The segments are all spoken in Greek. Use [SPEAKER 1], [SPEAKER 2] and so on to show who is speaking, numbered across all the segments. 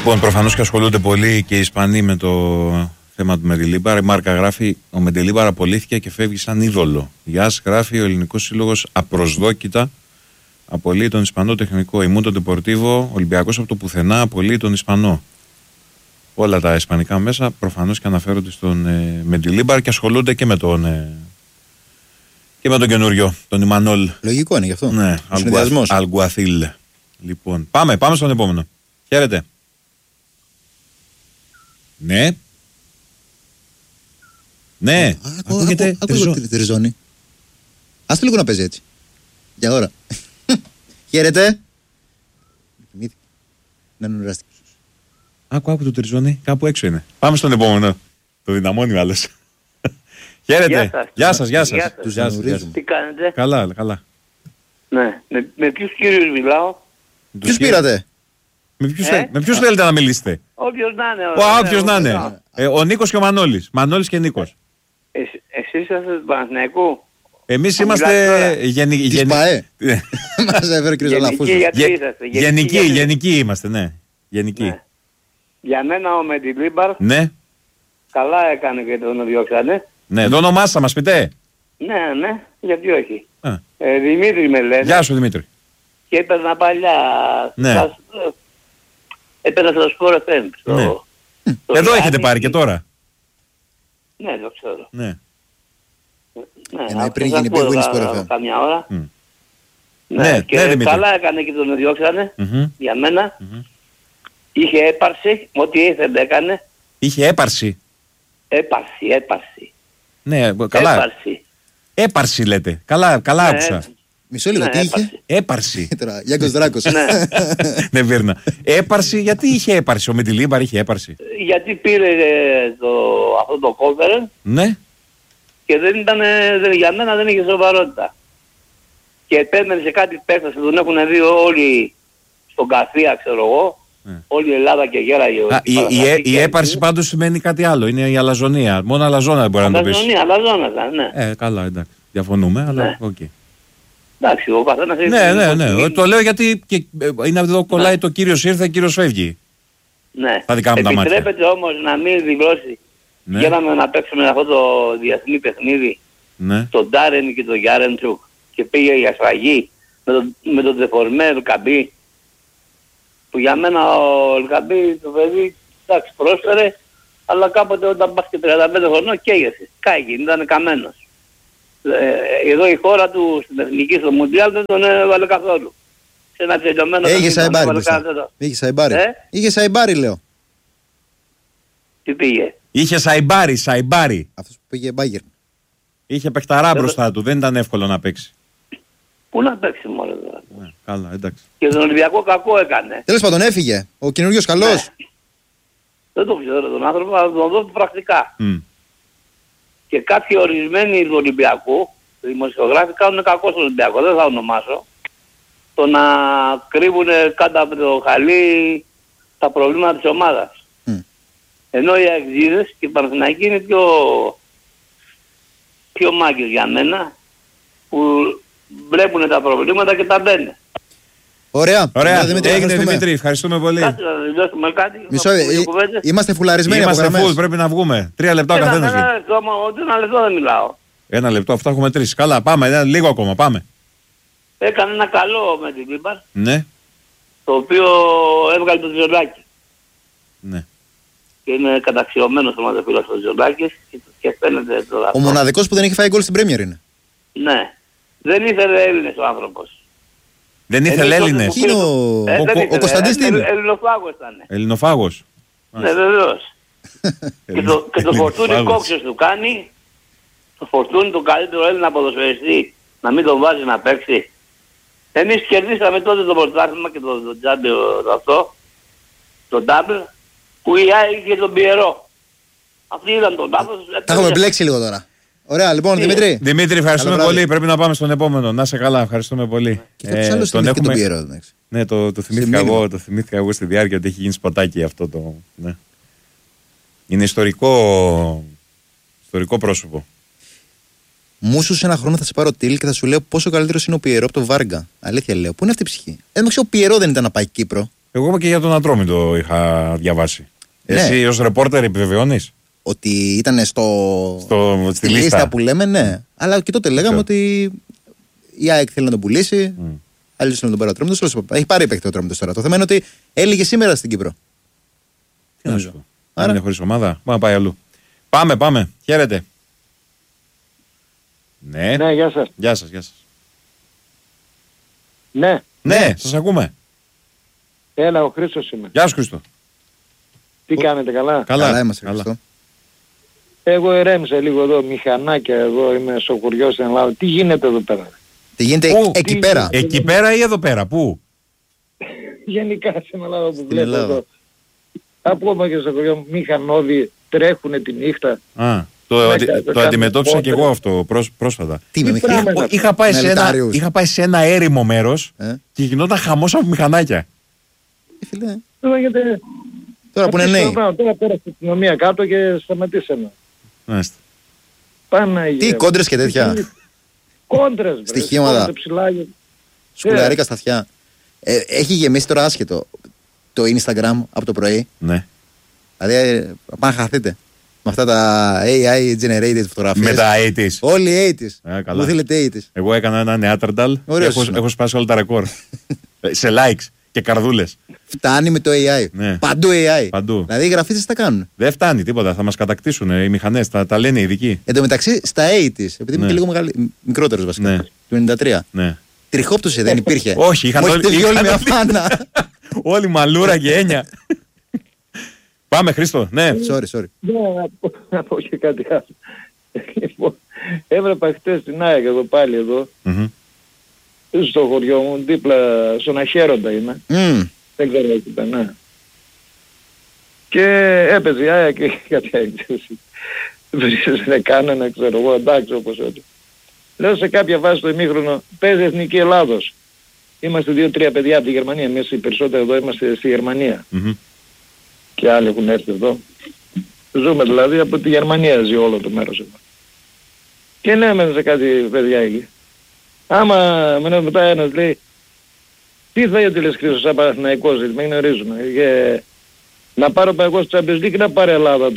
[SPEAKER 1] Λοιπόν, προφανώς και ασχολούνται πολύ και οι Ισπανοί με το θέμα του Μεντιλίμπαρ. Η Μάρκα γράφει: ο Μεντιλίμπαρ απολύθηκε και φεύγει σαν είδωλο. Γεια σας, γράφει ο Ελληνικός Σύλλογος απροσδόκητα. Απολύει τον Ισπανό τεχνικό. Ημούν τον Ντεπορτίβο, Ολυμπιακός από το πουθενά απολύει τον Ισπανό. Όλα τα ισπανικά μέσα προφανώς και αναφέρονται στον Μεντιλίμπαρ και ασχολούνται και με τον καινούριο, τον Ιμανόλ.
[SPEAKER 2] Λογικό είναι γι' αυτό.
[SPEAKER 1] Ναι, Αλγκουαθίλ. Λοιπόν, πάμε στον επόμενο. Χαίρετε. Ναι. Ναι.
[SPEAKER 2] Ακούγεται τριζώνη. Ας το λίγο να παίζει έτσι. Για ώρα. Χαίρετε. Να νουράστηκε.
[SPEAKER 1] Άκου το τριζώνη. Κάπου έξω είναι. Πάμε στον επόμενο. Το δυναμώνει ο άλλος. Χαίρετε. Γεια σας.
[SPEAKER 3] Τι κάνετε?
[SPEAKER 1] Καλά.
[SPEAKER 3] Ναι. Με ποιους κύριους μιλάω?
[SPEAKER 2] Ποιους πήρατε?
[SPEAKER 1] Με ποιους θέλετε να μιλήσετε?
[SPEAKER 3] Όποιος να είναι.
[SPEAKER 1] Όποιος να είναι. Ο Νίκος και ο Μανώλης. Μανώλης και Νίκος.
[SPEAKER 3] Εσείς είσαστε του Παναθηναϊκού?
[SPEAKER 1] Εμείς είμαστε
[SPEAKER 2] Της ΠΑΕ. Μας έφερε ο κ. Ζαλαφούζος.
[SPEAKER 1] Γενικοί είμαστε, ναι. Γενικοί.
[SPEAKER 3] Ναι. Για μένα ο Μεντιλίμπαρ.
[SPEAKER 1] Ναι.
[SPEAKER 3] Καλά έκανε και τον διώξανε.
[SPEAKER 1] Ναι, το όνομά σας μας πείτε?
[SPEAKER 3] Ναι, γιατί όχι. Δημήτρη με λένε.
[SPEAKER 1] Γεια σου Δημήτρη.
[SPEAKER 3] Και έπαιρνα παλιά.
[SPEAKER 1] Ναι.
[SPEAKER 3] Έπαιρνα στο Sport FM.
[SPEAKER 1] Ναι. Εδώ έχετε πάρει και τώρα.
[SPEAKER 3] Ναι, το ξέρω.
[SPEAKER 1] Ναι.
[SPEAKER 2] Πριν γίνει Big Win Sport FM.
[SPEAKER 3] Καμιά ώρα.
[SPEAKER 1] Ναι,
[SPEAKER 3] και καλά έκανε και τον διώξανε. Για μένα. Είχε έπαρση. Ό,τι ήθελε έκανε.
[SPEAKER 1] Είχε έπαρση.
[SPEAKER 3] Έπαρση.
[SPEAKER 1] Ναι, καλά. Έπαρση λέτε. Καλά άκουσα.
[SPEAKER 2] Μισό λίγο, τι είχε?
[SPEAKER 1] Έπαρση.
[SPEAKER 2] Γιάνκος Δράκος.
[SPEAKER 1] Ναι, Βέρνα. Έπαρση, γιατί είχε έπαρση? Ο Μεντιλίμπαρ είχε έπαρση.
[SPEAKER 3] Γιατί πήρε αυτό το conference.
[SPEAKER 1] Ναι.
[SPEAKER 3] Και για μένα δεν είχε σοβαρότητα. Και επέμενε σε κάτι παίκτες που τον έχουν δει όλοι στον Καθία, ξέρω εγώ. Όλη η Ελλάδα και γέραγε.
[SPEAKER 1] Η έπαρση πάντως σημαίνει κάτι άλλο. Είναι η αλαζονία. Μόνο αλαζόνα δεν μπορεί να το πεις.
[SPEAKER 3] Αλαζόνα ήταν, ναι.
[SPEAKER 1] Καλά, εντάξει. Διαφωνούμε, αλλά οκ.
[SPEAKER 3] Εντάξει, ο καθένας έχει...
[SPEAKER 1] Ναι. Το λέω γιατί είναι εδώ κολλάει το κύριος ήρθε, κύριος φεύγει.
[SPEAKER 3] Ναι.
[SPEAKER 1] Τα δικά μου τα μάτια.
[SPEAKER 3] Επιτρέπεται όμως να μην δηλώσει. Γίναμε να παίξουμε αυτό το διεθνή παιχνίδι. Τον Ντάρεν και τον Γιάρεντσουκ. Και πήγε για σφαγή με τον Δεφορμέ Καμπή. Που για μένα ο Ελκαμπή το παιδί, εντάξει, πρόσφερε, αλλά κάποτε όταν πας και 35 χρονών καίγεσαι. Κάηκε, ήταν καμένος. Εδώ η χώρα του στην εθνική στο Μουντιάλ δεν τον έβαλε καθόλου. Σε ένα τελειωμένο...
[SPEAKER 2] Είχε Σαϊμπάρι. Είχε Σαϊμπάρι, λέω.
[SPEAKER 3] Τι πήγε?
[SPEAKER 1] Είχε Σαϊμπάρι.
[SPEAKER 2] Αυτός που πήγε Μπάγερν.
[SPEAKER 1] Είχε παιχταρά μπροστά του, δεν ήταν εύκολο να παίξει.
[SPEAKER 3] Πού να παίξει μόνο τώρα.
[SPEAKER 1] Ναι, καλά, εντάξει.
[SPEAKER 3] Και τον Ολυμπιακό κακό έκανε.
[SPEAKER 2] Τέλος πάντων έφυγε. Ο καινούριος καλός.
[SPEAKER 3] Ναι. Δεν το ξέρω τον άνθρωπο, αλλά τον δω πρακτικά. Και κάποιοι ορισμένοι του Ολυμπιακού, δημοσιογράφοι, κάνουν κακό στον Ολυμπιακό. Δεν θα ονομάσω. Το να κρύβουν κάτω από το χαλί τα προβλήματα της ομάδας. Ενώ οι αεξίδες και οι Παναθηναϊκοί είναι πιο μάγκες για μένα, που βλέπουν τα προβλήματα και τα μπαίνουν.
[SPEAKER 2] Ωραία.
[SPEAKER 1] Έγινε Δημήτρη, ευχαριστούμε πολύ.
[SPEAKER 2] Μισό, είμαστε φουλαρισμένοι από γραμμές.
[SPEAKER 1] Είμαστε full, πρέπει να βγούμε. 3 λεπτά ο καθένας.
[SPEAKER 3] Ένα λεπτό δεν μιλάω.
[SPEAKER 1] 1 λεπτό, αυτά έχουμε 3. Καλά, πάμε, λίγο ακόμα, πάμε.
[SPEAKER 3] Έκανε ένα καλό με την Λίμπαρ.
[SPEAKER 1] Ναι.
[SPEAKER 3] Το οποίο έβγαλε το Τζιολάκη.
[SPEAKER 1] Ναι.
[SPEAKER 3] Και είναι καταξιωμένος ο μαδεφίλος ο Τζιολάκης και φαίνεται τώρα.
[SPEAKER 2] Ο μοναδικός που δεν έχει φάει γκολ στην Πρέμιερ είναι.
[SPEAKER 3] Ναι. Δεν ήθελε Έλληνες ο άνθρωπος.
[SPEAKER 1] Δεν ήθελε Έλληνες.
[SPEAKER 2] Τι είναι ο Κωνσταντής τι είναι?
[SPEAKER 3] Ελληνοφάγος ήταν.
[SPEAKER 1] Ελληνοφάγος.
[SPEAKER 3] Ναι, βεβαίως. Και το Φορτούνι κόξες του κάνει. Το Φορτούνι το καλύτερο Έλληνα ποδοσφαιριστή να μην τον βάζει να παίξει. Εμείς κερδίσαμε τότε το πρωτάθλημα και το τζάμπιο αυτό, το double, που η ΑΕΚ είχε τον Πιερό. Αυτοί ήταν τον λάθος.
[SPEAKER 2] Τα έχουμε μπλέξει λίγο τώρα. Ωραία, λοιπόν, Δημήτρη.
[SPEAKER 1] Δημήτρη, ευχαριστούμε πολύ. Πρέπει να πάμε στον επόμενο. Να είσαι καλά, ευχαριστούμε πολύ.
[SPEAKER 2] Και κάποιος άλλος θυμήθηκε τον Πιερό.
[SPEAKER 1] Ναι, το θυμήθηκα εγώ στη διάρκεια ότι έχει γίνει σποτάκι αυτό το... Ναι. Είναι ιστορικό πρόσωπο.
[SPEAKER 2] Μου σου σε ένα χρόνο θα σε πάρω τίλ και θα σου λέω πόσο καλύτερος είναι ο Πιερό από τον Βάργκα. Αλήθεια λέω. Πού είναι αυτή η ψυχή? Ο Πιερό δεν ήταν να πάει Κύπρο.
[SPEAKER 1] Εγώ και για τον Ατρόμητο είχα διαβάσει.
[SPEAKER 2] Ναι.
[SPEAKER 1] Εσύ ως ρεπόρτερ επιβεβαιώνεις?
[SPEAKER 2] Ότι ήταν στη λίστα που λέμε, ναι. Αλλά και τότε λέγαμε ότι η ΑΕΚ θέλει να τον πουλήσει. Άλλοι θέλουν να τον πάρει ο Ατρόμητος. Έχει πάρει παίκτη ο Ατρόμητος τώρα. Το θέμα είναι ότι έλυγε σήμερα στην Κύπρο.
[SPEAKER 1] Τι να σου πω. Άρα είναι χωρίς ομάδα. Πάμε να πάει αλλού. Πάμε. Χαίρετε. Ναι,
[SPEAKER 4] γεια σας.
[SPEAKER 1] Γεια σας.
[SPEAKER 4] Ναι,
[SPEAKER 1] σας ακούμε.
[SPEAKER 4] Έλα, ο Χρήστος είμαι.
[SPEAKER 1] Γεια σου, Χρήστο.
[SPEAKER 4] Τι κάνετε, καλά?
[SPEAKER 2] Καλά είμαστε, Χρήστο.
[SPEAKER 4] Εγώ ερέμησα λίγο εδώ, μηχανάκια εδώ, είμαι στο χωριό στην Ελλάδα. Τι γίνεται εδώ πέρα?
[SPEAKER 2] Τι γίνεται εκεί πέρα?
[SPEAKER 1] Εκεί πέρα ή εδώ πέρα, πού?
[SPEAKER 4] Γενικά στην Ελλάδα που βλέπω εδώ. Ακόμα και στο χωριό μηχανόδη τρέχουνε τη νύχτα.
[SPEAKER 1] Το αντιμετώπισα και εγώ αυτό πρόσφατα. Είχα πάει σε ένα έρημο μέρος και γινόταν χαμός από μηχανάκια.
[SPEAKER 2] Τώρα που είναι νέοι.
[SPEAKER 4] Τώρα πέρασε η αστυνομία κάτω και σταματήσαμε.
[SPEAKER 2] Τι κόντρες και τέτοια?
[SPEAKER 4] Κόντρες,
[SPEAKER 2] στοιχήματα. Σκουλαρίκα στα αυτιά. Έχει γεμίσει τώρα άσχετο το Instagram από το πρωί.
[SPEAKER 1] Ναι.
[SPEAKER 2] Δηλαδή πάνε χαθείτε με αυτά τα AI generated φωτογραφίες.
[SPEAKER 1] Με τα 80's.
[SPEAKER 2] Όλοι 80's. Μου θέλετε 80's.
[SPEAKER 1] Εγώ έκανα ένα νεάτρανταλ και έχω σπάσει όλα τα ρεκόρ. Σε likes και καρδούλες.
[SPEAKER 2] Φτάνει με το AI.
[SPEAKER 1] Ναι.
[SPEAKER 2] Παντού AI.
[SPEAKER 1] Παντού.
[SPEAKER 2] Δηλαδή οι γραφίστες τα κάνουν.
[SPEAKER 1] Δεν φτάνει τίποτα. Θα μας κατακτήσουν οι μηχανές. Τα λένε οι ειδικοί.
[SPEAKER 2] Εν τω μεταξύ στα 80's, επειδή είμαι και λίγο μικρότερος βασικά.
[SPEAKER 1] Ναι.
[SPEAKER 2] Του 93.
[SPEAKER 1] Ναι.
[SPEAKER 2] Τριχόπτωση δεν υπήρχε?
[SPEAKER 1] Όχι, είχαν
[SPEAKER 2] όλοι μια φάνα.
[SPEAKER 1] Όλοι μαλούρα και έννοια. Πάμε, Χρήστο. Ναι.
[SPEAKER 2] Sorry.
[SPEAKER 4] Να πω και κάτι άλλο. Έβλεπα χτες την ΑΕΚ εδώ πάλι εδώ. Στο χωριό μου, δίπλα στον Αχέροντα είμαι. Δεν ξέρω τι ήταν, ναι. Και έπαιζε η ΑΕΚ και κάτι έκθεση. Δεν κάνανε, ξέρω εγώ, εντάξει όπως έτσι. Λέω σε κάποια βάση στο ημίχρονο, παίζει Εθνική Ελλάδος. Είμαστε 2-3 παιδιά από τη Γερμανία. Εμείς οι περισσότεροι εδώ είμαστε στη Γερμανία. Και άλλοι έχουν έρθει εδώ. Ζούμε δηλαδή από τη Γερμανία, ζει όλο το μέρος εδώ. Και λέμε σε κάτι παιδιά εκεί. Άμα μετά ένας λέει, τι θα γιατί λες Χρήστος σαν Παναθηναϊκός, γιατί με γνωρίζουμε. Να πάρω εγώ στο Champions League, να πάρει Ελλάδα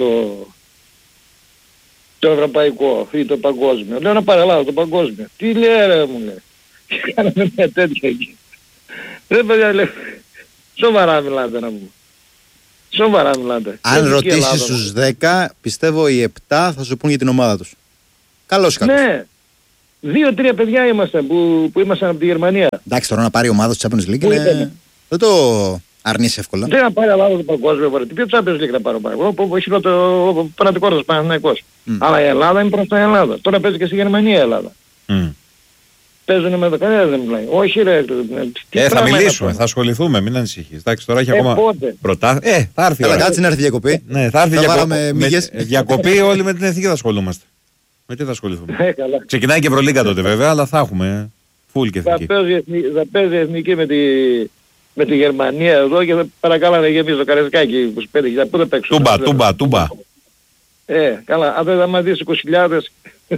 [SPEAKER 4] το ευρωπαϊκό ή το παγκόσμιο. Λέω να πάρει Ελλάδα το παγκόσμιο. Τι λέει ρε μου λέει. Και κάναμε μια τέτοια εκεί. Ρε παιδιά λέει, σοβαρά μιλάτε να πούμε. Σοβαρά μιλάτε.
[SPEAKER 2] Αν ρωτήσεις στους 10, πιστεύω οι 7 θα σου πούν για την ομάδα τους. Καλώς κακώς.
[SPEAKER 4] Ναι. 2-3 παιδιά είμαστε που ήμασταν από τη Γερμανία.
[SPEAKER 2] Εντάξει, τώρα να πάρει ομάδα του Champions League δεν το αρνείς εύκολα.
[SPEAKER 4] Δεν να πάρει Ελλάδα το παγκόσμιο. Τι πιο Champions League να πάρω εγώ, που έχει ο Παναθηναϊκός Παναθηναϊκός. Αλλά η Ελλάδα είναι μπροστά η Ελλάδα. Τώρα παίζει και στη Γερμανία η Ελλάδα. Παίζουνε με το κανένα δεν μιλάει. Όχι ρε.
[SPEAKER 1] Θα μιλήσουμε, θα ασχοληθούμε, μην ανησυχείς. Εντάξει, τώρα έχει ακόμα πρωτάθλημα. Θα έρθει.
[SPEAKER 2] Καλά, κάτσε να έρθει διακοπή.
[SPEAKER 1] Ναι, θα έρθει διακοπή, όλοι με την εθνική θα ασχολούμαστε. Με τι θα ασχοληθούμε. Ξεκινάει και Ευρωλίγκα τότε βέβαια, αλλά θα έχουμε φουλ και εθνική.
[SPEAKER 4] Θα παίζει εθνική με τη Γερμανία εδώ και θα παρακάλανε γεμίσει το Καρεσκάκι 25.000. Πού θα παίξουν.
[SPEAKER 1] Τούμπα.
[SPEAKER 4] Καλά, αν δεν θα μας δεις 20.000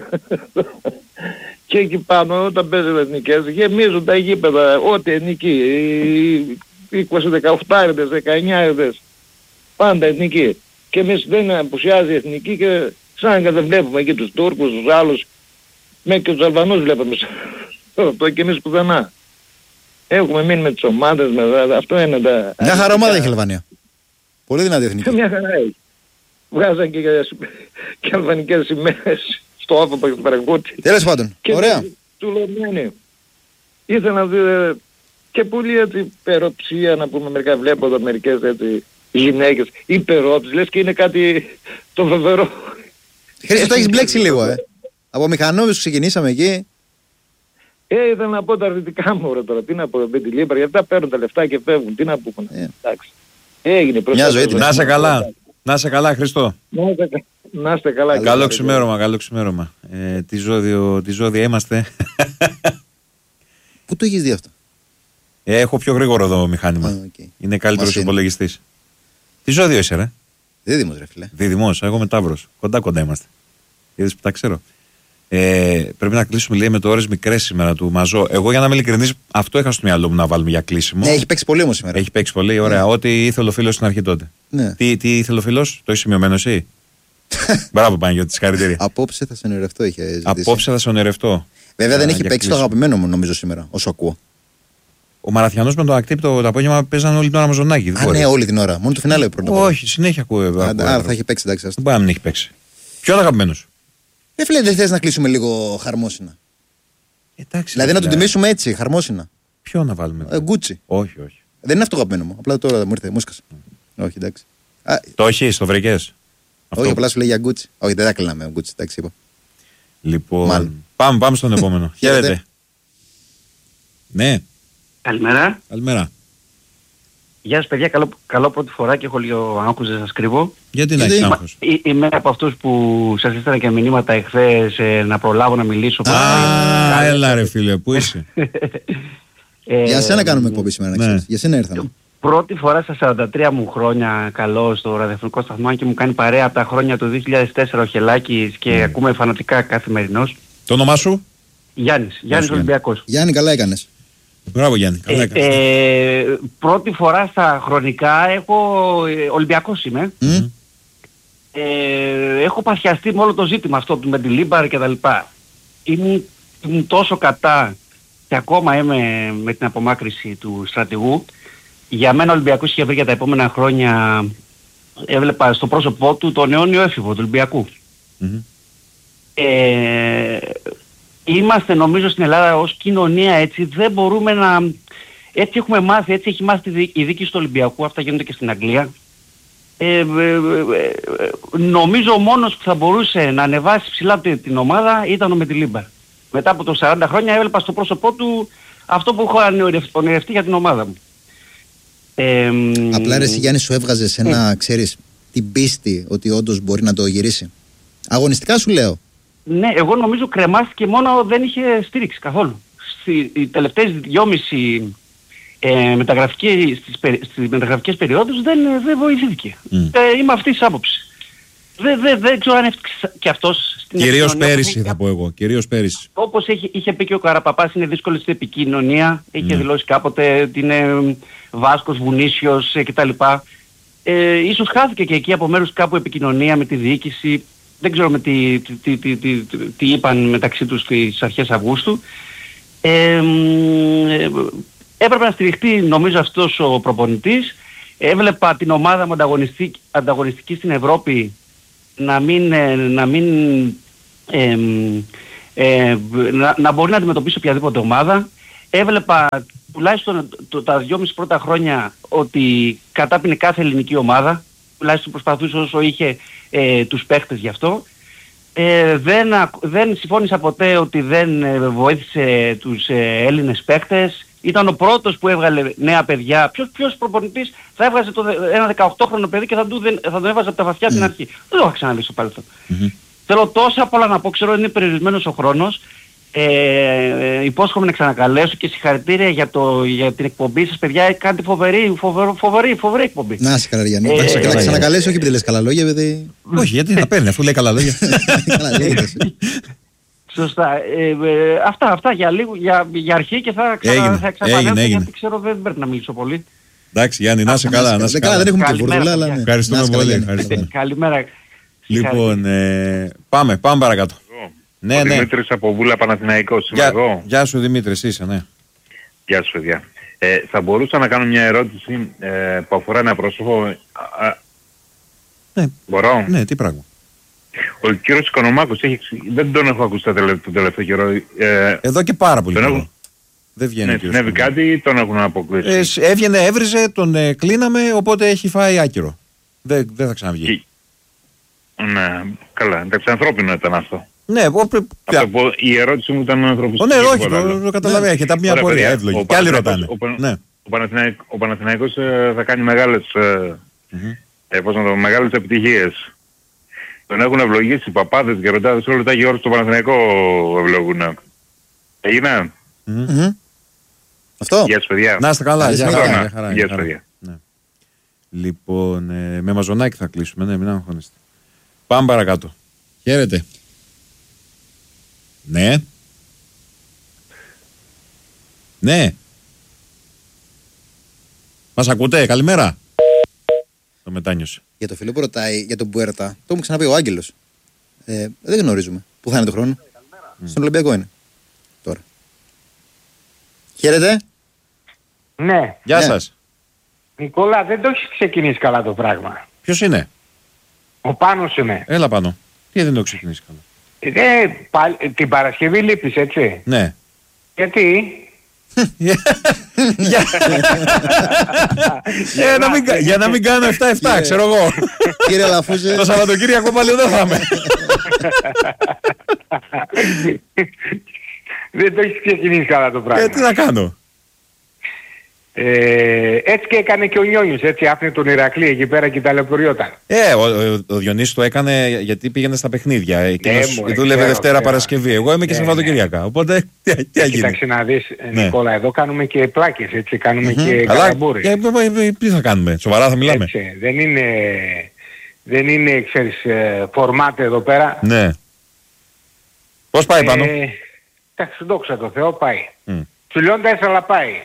[SPEAKER 4] και εκεί πάνω όταν παίζουν εθνικές γεμίζουν τα γήπεδα, ό,τι εθνική, 20-18, 19, πάντα εθνική. Και εμείς δεν απουσιάζει η εθνική και σαν και δεν βλέπουμε εκεί τους Τούρκους, τους άλλους, μέχρι και τους Αλβανούς βλέπουμε αυτό και εμείς πουθενά. Έχουμε μείνει με τις ομάδες, αυτό είναι τα...
[SPEAKER 2] Μια χαρά ομάδα έχει η Αλβανία. Πολύ δυνατή εθνική.
[SPEAKER 4] Μια χαρά έχει. Βγάζαν και αλβανικές σημαίες στο όφοπο και στο Παραγκούτι.
[SPEAKER 2] Τέλος πάντων, ωραία.
[SPEAKER 4] Του λένε, ήθελα να δει και πολύ έτσι υπεροψία να πούμε, μερικά βλέπω εδώ μερικές έτσι γυναίκες, υπερόψεις, λες και είναι κάτι το φοβερό.
[SPEAKER 2] Χρήστο, το έχεις μπλέξει λίγο, Από μηχανόβιους ξεκινήσαμε εκεί.
[SPEAKER 4] Ήθελα να πω τα αρνητικά μου τώρα, τι να πω με τη Λίμπρα, γιατί τα παίρνουν τα λεφτά και φεύγουν, τι να πούμε. Εντάξει. Έγινε
[SPEAKER 2] προσφέρον.
[SPEAKER 1] Να είσαι καλά. Να είσαι καλά, Χριστό.
[SPEAKER 4] Να είστε καλά.
[SPEAKER 1] Καλό ξημέρωμα. Τι ζώδια είμαστε.
[SPEAKER 2] Πού το έχεις δει αυτό?
[SPEAKER 1] Έχω πιο γρήγορο εδώ μηχάνημα. Είναι καλύτερος υπολογιστής. Τι ζώδιο είσαι ρε?
[SPEAKER 2] Δίδυμος ρε φίλε.
[SPEAKER 1] Δίδυμος, εγώ με Ταύρος. Κοντά είμαστε. Είδες που τα ξέρω. Πρέπει να κλείσουμε, λέει, με το ώρες μικρές σήμερα του Μαζό. Εγώ, για να είμαι ειλικρινής, αυτό είχα στο μυαλό μου να βάλουμε για κλείσιμο.
[SPEAKER 2] Ναι, έχει παίξει πολύ όμως σήμερα.
[SPEAKER 1] Έχει παίξει πολύ, ωραία. Ό,τι ήθελε ο φίλος στην αρχή τότε.
[SPEAKER 2] Ναι.
[SPEAKER 1] Τι ήθελε ο φίλος, το έχει σημειωμένο εσύ? Μπράβο, Παναγιώτη, συγχαρητήρια.
[SPEAKER 2] Απόψε θα σε ονειρευτώ, είχε ζητήσει.
[SPEAKER 1] Απόψε θα σε ονειρευτώ.
[SPEAKER 2] Βέβαια δεν έχει παίξει το αγαπημένο μου, νομίζω, σήμερα, όσο ακούω.
[SPEAKER 1] Ο Μαραθιανός με το Ακτύπ το απόγευμα παίζανε όλη την ώρα Μαζονάκι.
[SPEAKER 2] Ναι, όλη την ώρα. Μόνο το φινάλε πρώτα.
[SPEAKER 1] Όχι, συνέχεια ακούω.
[SPEAKER 2] Άρα θα έχει παίξει, εντάξει.
[SPEAKER 1] Δεν μπορεί να μην έχει παίξει. Ποιο είναι αγαπημένος?
[SPEAKER 2] Φίλε, δεν θες να κλείσουμε λίγο χαρμόσυνα?
[SPEAKER 1] Εντάξει.
[SPEAKER 2] Δηλαδή να τον τιμήσουμε έτσι, χαρμόσυνα.
[SPEAKER 1] Ποιο να βάλουμε?
[SPEAKER 2] Γκούτσι.
[SPEAKER 1] Όχι.
[SPEAKER 2] Δεν είναι αυτό το αγαπημένο μου. Απλά τώρα μου ήρθε, μου έσκασε. Όχι, εντάξει.
[SPEAKER 1] Το έχεις, το βρήκες?
[SPEAKER 2] Όχι, απλά σου λέει για Γκούτσι. Όχι, δεν θα κλείναμε Γκούτσι, εντάξει, είπα.
[SPEAKER 1] Λοιπόν, πάμε στον επόμενο. Χαίρετε. Ναι. Καλημέρα.
[SPEAKER 5] Γεια σας παιδιά, καλό πρώτη φορά και έχω λίγο άγχος, δεν σας κρύβω.
[SPEAKER 1] Γιατί να έχεις άγχος?
[SPEAKER 5] Είμαι από αυτούς που σας έστειλα και μηνύματα εχθές να προλάβω να μιλήσω.
[SPEAKER 1] Έλα ρε φίλε, πού είσαι?
[SPEAKER 2] Για σένα κάνουμε εκπομπή σήμερα, ναι. Για σένα ήρθαμε.
[SPEAKER 5] Πρώτη φορά στα 43 μου χρόνια καλό στο ραδιοφωνικό σταθμό και μου κάνει παρέα από τα χρόνια του 2004 ο Χελάκης και ακούμε φανατικά καθημερινός.
[SPEAKER 1] Το όνομά σου?
[SPEAKER 5] Γιάννης Ολυμπιακός.
[SPEAKER 2] Γιάννη, καλά έκανες.
[SPEAKER 1] Μπράβο Γιάννη, καλά έκανες.
[SPEAKER 5] Πρώτη φορά στα χρονικά Ολυμπιακός είμαι. Έχω παθιαστεί με όλο το ζήτημα αυτό του Μεντιλίμπαρ και τα λοιπά. Ήμουν τόσο κατά και ακόμα είμαι με την απομάκρυση του στρατηγού. Για μένα ο Ολυμπιακός είχε βρει για τα επόμενα χρόνια, έβλεπα στο πρόσωπό του τον αιώνιο έφηβο του Ολυμπιακού. Είμαστε νομίζω στην Ελλάδα ως κοινωνία έτσι, δεν μπορούμε να... Έτσι έχουμε μάθει, έτσι έχει μάθει η δίκη του Ολυμπιακού, αυτά γίνονται και στην Αγγλία. Νομίζω ο μόνος που θα μπορούσε να ανεβάσει ψηλά την ομάδα ήταν ο Μεντιλίμπαρ. Μετά από το 40 χρόνια έβλεπα στο πρόσωπό του αυτό που έχω ονειρευτεί για την ομάδα μου.
[SPEAKER 2] Απλά ρε εσύ Γιάννη, σου έβγαζε ένα, ξέρεις, την πίστη ότι όντως μπορεί να το γυρίσει. Αγωνιστικά σου λέω.
[SPEAKER 5] Ναι, εγώ νομίζω κρεμάστηκε μόνο, δεν είχε στήριξη καθόλου. Στις τελευταίες 2,5 μεταγραφικές περιόδους δεν βοηθήθηκε. Είμαι αυτής της άποψης. Δεν ξέρω αν έφτιαξε και αυτός στην
[SPEAKER 1] κυρίως πέρυσι θα πω εγώ, κυρίως πέρυσι.
[SPEAKER 5] Όπως είχε πει και ο Καραπαπάς, είναι δύσκολη στην επικοινωνία. Είχε δηλώσει κάποτε ότι είναι Βάσκος, Βουνίσιος κτλ. Ίσως χάθηκε και εκεί από μέρους κάπου επικοινωνία με τη διοίκηση. Δεν ξέρω με τι είπαν μεταξύ τους στις αρχές Αυγούστου. Έπρεπε να στηριχτεί νομίζω αυτός ο προπονητής. Έβλεπα την ομάδα μου ανταγωνιστική στην Ευρώπη να μπορεί να αντιμετωπίσει οποιαδήποτε ομάδα. Έβλεπα τουλάχιστον τα 2,5 πρώτα χρόνια ότι κατάπινε κάθε ελληνική ομάδα. Τουλάχιστον προσπαθούσε όσο είχε τους παίχτες γι' αυτό. Δεν συμφώνησα ποτέ ότι δεν βοήθησε τους Έλληνες παίχτες. Ήταν ο πρώτος που έβγαλε νέα παιδιά. Ποιος προπονητής θα έβγαζε ένα 18χρονο παιδί και θα τον έβαζε από τα βαθιά την αρχή? Δεν το είχα ξαναδεί στο παρελθόν. Θέλω τόσα πολλά να πω, ξέρω είναι περιορισμένος ο χρόνος. Υπόσχομαι να ξανακαλέσω και συγχαρητήρια για την εκπομπή σας, παιδιά. Κάνετε φοβερή εκπομπή.
[SPEAKER 2] Να είσαι καλά, Γιάννη. Να ξανακαλέσω, όχι επειδή λες καλά λόγια, παιδί.
[SPEAKER 1] Όχι, γιατί να παίρνει, αφού λέει καλά λόγια.
[SPEAKER 5] Σωστά. Αυτά για αρχή και θα εξαπανέλθω γιατί ξέρω δεν πρέπει να μιλήσω πολύ.
[SPEAKER 1] Εντάξει Γιάννη, να είσαι καλά.
[SPEAKER 2] Δεν έχουμε και βουρδούλα, αλλά ναι.
[SPEAKER 1] Ευχαριστούμε πολύ.
[SPEAKER 5] Καλημέρα.
[SPEAKER 1] Λοιπόν, πάμε παρακάτω.
[SPEAKER 6] Ναι, Δημήτρης από Βούλα Παναθηναϊκός είμαι εγώ.
[SPEAKER 1] Γεια σου Δημήτρη, είσαι, ναι.
[SPEAKER 6] Γεια σου παιδιά. Θα μπορούσα να κάνω μια ερώτηση που αφορά ένα πρόσωπο.
[SPEAKER 1] Ναι.
[SPEAKER 6] Μπορώ?
[SPEAKER 1] Ναι, τι πράγμα?
[SPEAKER 6] Ο κύριος Οικονομάκος δεν τον έχω ακούσει τον τελευταίο καιρό.
[SPEAKER 1] Εδώ και πάρα πολύ καιρό. Δεν βγαίνει.
[SPEAKER 6] Ναι, συνέβη κάτι ή τον έχουν αποκλείσει?
[SPEAKER 1] Έβγαινε, έβριζε, τον κλείναμε, οπότε έχει φάει άκυρο. Δεν θα ξαναβγεί.
[SPEAKER 6] Ναι, καλά. Εντάξει, ανθρώπινο ήταν αυτό.
[SPEAKER 1] Ναι,
[SPEAKER 6] η ερώτηση μου ήταν ανθρωπιστική.
[SPEAKER 1] Ναι, όχι, το καταλαβαίνω. Έχετε μια απορία εύλογη. Και άλλοι ρωτάνε.
[SPEAKER 6] Ο Παναθηναϊκός θα κάνει μεγάλες επιτυχίες. Τον έχουν ευλογήσει οι παπάδες και ρωτάδες όλα τα γεώρους στο Παναθηναϊκό ευλογούν. Έγινε?
[SPEAKER 2] Αυτό.
[SPEAKER 6] Γεια σας παιδιά.
[SPEAKER 1] Να είστε καλά.
[SPEAKER 6] Γεια σας παιδιά.
[SPEAKER 1] Λοιπόν, με Μαζονάκι θα κλείσουμε, ναι, μην αγχώνεστε. Πάμε παρακάτω. Χαίρετε. Ναι. Ναι. Μας ακούτε, καλημέρα. Το μετάνιωσε.
[SPEAKER 2] Για το φίλο που ρωτάει για τον Πουέρτα, το έχουμε ξαναπεί ο Άγγελος. Δεν γνωρίζουμε. Πού θα είναι το χρόνο. Στον Ολυμπιακό είναι. Τώρα. Χαίρετε.
[SPEAKER 7] Ναι.
[SPEAKER 1] Γεια σας.
[SPEAKER 7] Νικόλα, δεν το έχεις ξεκινήσει καλά το πράγμα.
[SPEAKER 1] Ποιος είναι?
[SPEAKER 7] Ο Πάνος είμαι.
[SPEAKER 1] Έλα πάνω. Τι δεν το έχω ξεκινήσει καλά?
[SPEAKER 7] Την Παρασκευή λείπεις, έτσι.
[SPEAKER 1] Ναι.
[SPEAKER 7] Γιατί?
[SPEAKER 1] Για να μην κάνω 7-7, ξέρω εγώ.
[SPEAKER 2] Κύριε Λαφούζε.
[SPEAKER 1] Το Σαββατοκύριακο πάλι εδώ θα είμαι.
[SPEAKER 7] Δεν το έχεις ξεκινήσει καλά το πράγμα.
[SPEAKER 1] Τι να κάνω?
[SPEAKER 7] Έτσι και έκανε και ο Νιόνιος, έτσι, άφηνε τον Ηρακλή εκεί πέρα και ταλαιπωριόταν.
[SPEAKER 1] Ο Διονύσης το έκανε γιατί πήγαινε στα παιχνίδια. Εκείνος δούλευε Δευτέρα Παρασκευή. Εγώ είμαι και Σαββατοκύριακα. Οπότε τι έγινε?
[SPEAKER 7] Κοίταξε να δεις, Νικόλα, εδώ κάνουμε και πλάκες, έτσι, κάνουμε και καλαμπούρες.
[SPEAKER 1] Τι θα κάνουμε, σοβαρά θα μιλάμε?
[SPEAKER 7] Έτσι, δεν είναι, ξέρεις, φορμάτε εδώ πέρα.
[SPEAKER 1] Ναι. Πώς πάει πάνω?
[SPEAKER 7] Εντάξει, δόξα τω Θεώ, πάει. Τσουλιώντας αλλά πάει.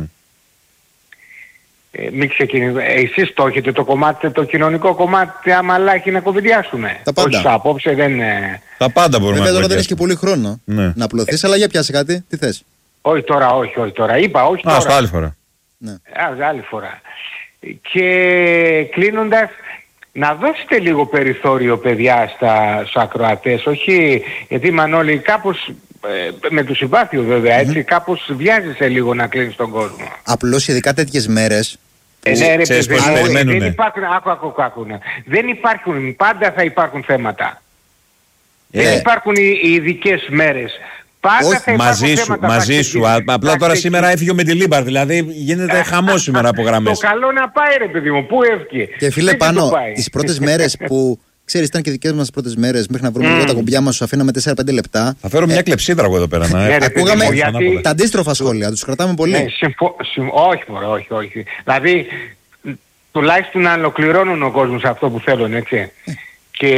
[SPEAKER 7] Μην ξεκινήσουμε. Εσείς το έχετε το κομμάτι, το κοινωνικό κομμάτι, άμα λάχει να κοβιδιάσουμε.
[SPEAKER 2] Τα πάντα.
[SPEAKER 7] Όχι, απόψε δεν...
[SPEAKER 1] Τα πάντα μπορούμε να
[SPEAKER 2] βέβαια τώρα δεν έχεις και πολύ χρόνο να απλωθείς, αλλά για πιάσε κάτι, τι θες?
[SPEAKER 7] Όχι τώρα. Είπα όχι τώρα.
[SPEAKER 1] Στο άλλη φορά.
[SPEAKER 2] Ναι.
[SPEAKER 7] Άλλη φορά. Και κλείνοντας, να δώσετε λίγο περιθώριο, παιδιά, στους ακροατές. Όχι, γιατί Μανώλη κάπως... με του συμπάθειο βέβαια, έτσι, κάπως βιάζεσαι λίγο να κλείνεις τον κόσμο.
[SPEAKER 2] Απλώς ειδικά τέτοιες μέρες.
[SPEAKER 7] Ναι, ρε παιδί, δεν υπάρχουν, άκου. Δεν υπάρχουν, πάντα θα υπάρχουν θέματα. Δεν υπάρχουν οι ειδικές μέρες. Πάντα θα υπάρχουν θέματα.
[SPEAKER 1] Μαζί σου. Απλά τώρα σήμερα έφυγε ο Μεντιλίμπαρ, δηλαδή γίνεται χαμός σήμερα από γραμμές.
[SPEAKER 7] Το καλό να πάει, ρε παιδί μου, πού έφυγε?
[SPEAKER 2] Και φίλε πάνω, τις πρώτες μέρες που... Ξέρεις, ήταν και δικές μας πρώτες μέρες μέχρι να βρούμε λίγο τα κουμπιά μας, σου αφήναμε 4-5 λεπτά.
[SPEAKER 1] Θα φέρω μια κλεψίδρα εγώ εδώ πέρα.
[SPEAKER 2] Ακούγαμε τα αντίστροφα σχόλια, τους κρατάμε πολύ.
[SPEAKER 7] Ναι, όχι. Δηλαδή, τουλάχιστον να ολοκληρώνουν ο κόσμος αυτό που θέλουν, έτσι. Και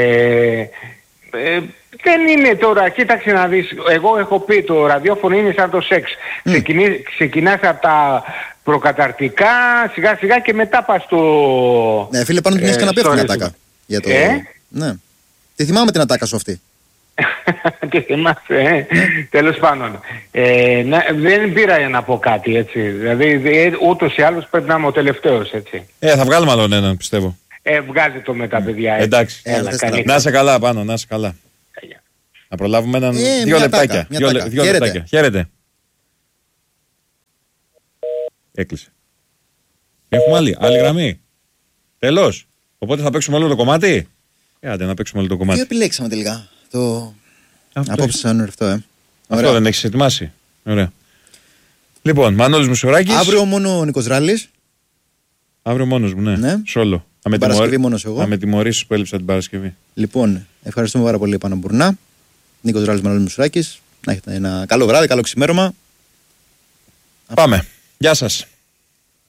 [SPEAKER 7] δεν είναι τώρα, κοίταξε να δεις, εγώ έχω πει το ραδιόφωνο είναι σαν το σεξ. Ξεκινάς από τα προκαταρτικά, σιγά σιγά και μετά πας στο...
[SPEAKER 2] Ναι, φίλε, πάνω την έχεις ξαναπεί αυτή την ατάκα. Για το... Ναι. Τι θυμάμαι την ατάκα σου αυτή.
[SPEAKER 7] Τι θυμάσαι, τέλος πάντων. Δεν πήρα για να πω κάτι, έτσι. Δηλαδή ούτως ή άλλως πρέπει να είμαι ο τελευταίος, έτσι.
[SPEAKER 1] Θα βγάλουμε άλλον έναν, πιστεύω.
[SPEAKER 7] Βγάζε το με τα παιδιά.
[SPEAKER 1] Εντάξει. Να είσαι καλά πάνω, να είσαι καλά. Να προλάβουμε έναν... Δύο λεπτάκια. Χαίρετε. Έκλεισε. Έχουμε άλλη γραμμή. Τέλος. Οπότε θα παίξουμε όλο το κομμάτι. Άντε να παίξουμε όλο το κομμάτι.
[SPEAKER 2] Τι επιλέξαμε τελικά? Απόψε σαν ορευτό,
[SPEAKER 1] Αυτό δεν έχεις ετοιμάσει? Ωραία. Λοιπόν, Μανώλης Μουσουράκης.
[SPEAKER 2] Αύριο μόνο ο Νίκος Ράλης.
[SPEAKER 1] Αύριο μόνος μου, ναι. Σόλο.
[SPEAKER 2] Την Παρασκευή μόνος εγώ.
[SPEAKER 1] Θα με τιμωρήσεις που έλειψα την Παρασκευή.
[SPEAKER 2] Λοιπόν, ευχαριστούμε πάρα πολύ πάνω Μπουρνά. Νίκος Ράλης, Μανώλης Μουσουράκης. Να έχετε ένα καλό βράδυ, καλό ξημέρωμα.
[SPEAKER 1] Πάμε. Γεια σας.